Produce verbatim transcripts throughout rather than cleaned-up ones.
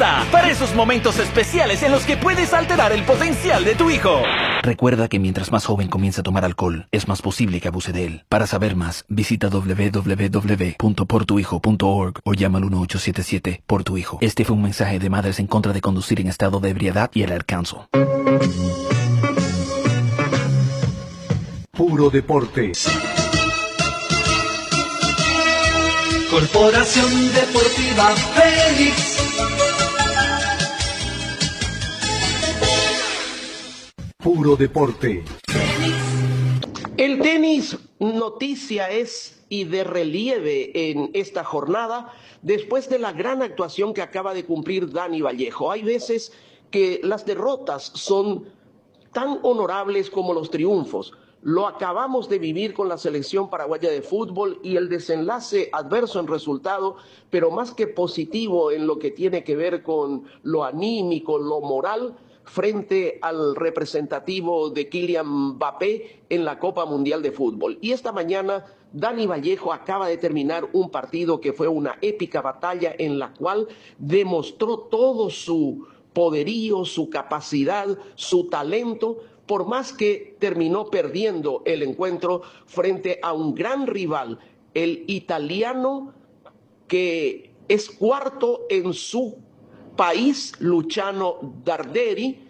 lista para esos momentos especiales en los que puedes alterar el potencial de tu hijo. Recuerda que mientras más joven comienza a tomar alcohol, es más posible que abuse de él. Para saber más, visita doble u doble u doble u punto por tu hijo punto org o llama al uno ocho siete siete por tu hijo. Este fue un mensaje de Madres en contra de conducir en estado de ebriedad y el Ad Council. Puro deporte. Corporación Deportiva Félix. Puro deporte. El tenis, noticia es y de relieve en esta jornada después de la gran actuación que acaba de cumplir Dani Vallejo. Hay veces que las derrotas son tan honorables como los triunfos. Lo acabamos de vivir con la selección paraguaya de fútbol y el desenlace adverso en resultado, pero más que positivo en lo que tiene que ver con lo anímico, lo moral, frente al representativo de Kylian Mbappé en la Copa Mundial de Fútbol. Y esta mañana Dani Vallejo acaba de terminar un partido que fue una épica batalla en la cual demostró todo su poderío, su capacidad, su talento, por más que terminó perdiendo el encuentro frente a un gran rival, el italiano que es cuarto en su país, Luciano Darderi,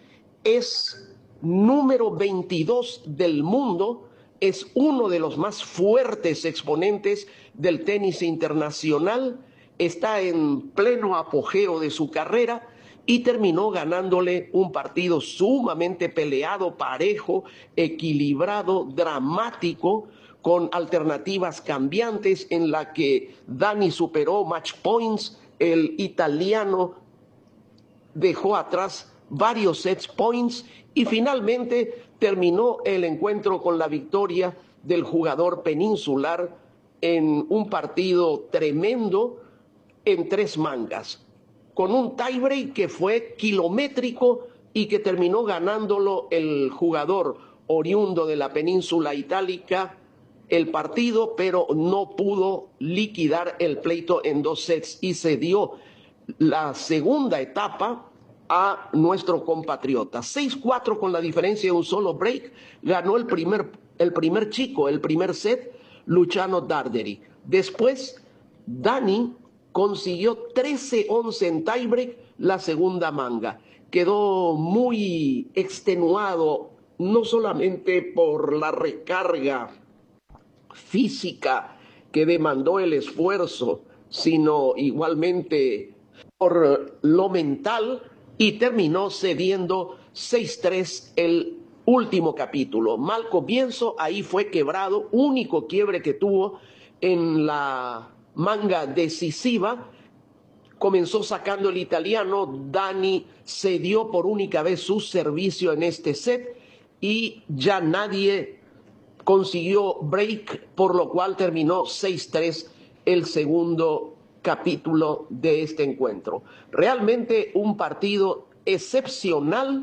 es número veintidós del mundo, es uno de los más fuertes exponentes del tenis internacional, está en pleno apogeo de su carrera y terminó ganándole un partido sumamente peleado, parejo, equilibrado, dramático, con alternativas cambiantes en la que Dani superó match points, el italiano dejó atrás varios set points y finalmente terminó el encuentro con la victoria del jugador peninsular en un partido tremendo en tres mangas, con un tiebreak que fue kilométrico y que terminó ganándolo el jugador oriundo de la península itálica el partido, pero no pudo liquidar el pleito en dos sets y se dio la segunda etapa a nuestro compatriota. seis cuatro con la diferencia de un solo break, ganó el primer, el primer chico, el primer set, Luciano Darderi. Después, Dani consiguió trece once en tiebreak la segunda manga. Quedó muy extenuado, no solamente por la recarga física que demandó el esfuerzo, sino igualmente por lo mental, y terminó cediendo seis tres el último capítulo. Mal comienzo, ahí fue quebrado, único quiebre que tuvo en la manga decisiva. Comenzó sacando el italiano, Dani cedió por única vez su servicio en este set y ya nadie consiguió break, por lo cual terminó seis tres el segundo capítulo de este encuentro. Realmente un partido excepcional